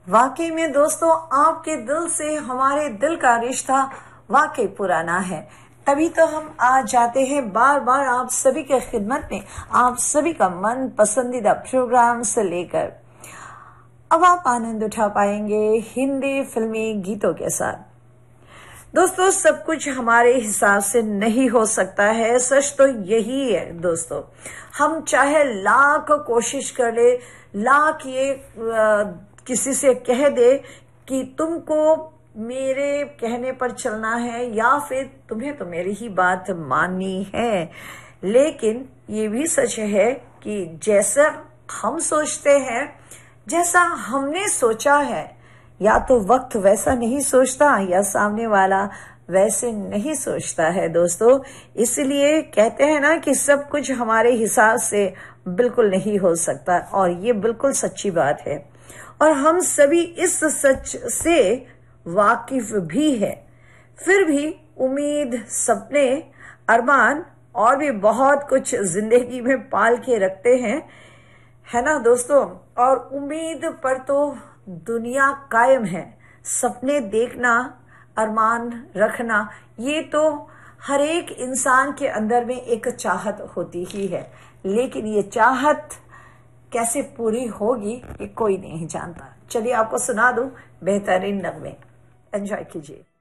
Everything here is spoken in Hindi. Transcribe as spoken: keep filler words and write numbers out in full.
वाकई में दोस्तों, आपके दिल से हमारे दिल का रिश्ता वाकई पुराना है। तभी तो हम आज जाते हैं बार बार आप सभी के खिदमत में, आप सभी का मन पसंदीदा प्रोग्राम से लेकर। अब आप आनंद उठा पाएंगे हिंदी फिल्मी गीतों के साथ। दोस्तों, सब कुछ हमारे हिसाब से नहीं हो सकता है, सच तो यही है दोस्तों। हम चाहे लाख कोशिश कर ले, लाख ये आ, किसी से कह दे कि तुमको मेरे कहने पर चलना है या फिर तुम्हें तो मेरी ही बात माननी है, लेकिन ये भी सच है कि जैसा हम सोचते हैं, जैसा हमने सोचा है, या तो वक्त वैसा नहीं सोचता या सामने वाला वैसे नहीं सोचता है दोस्तों। इसलिए कहते हैं ना कि सब कुछ हमारे हिसाब से बिल्कुल नहीं हो सकता, और ये बिल्कुल सच्ची बात है और हम सभी इस सच से वाकिफ भी है। फिर भी उम्मीद, सपने, अरमान और भी बहुत कुछ जिंदगी में पाल के रखते हैं, है ना दोस्तों। और उम्मीद पर तो दुनिया कायम है। सपने देखना, अरमान रखना, ये तो हर एक इंसान के अंदर में एक चाहत होती ही है, लेकिन ये चाहत कैसे पूरी होगी ये कोई नहीं जानता। चलिए आपको सुना दूं बेहतरीन नगमे, एंजॉय कीजिए।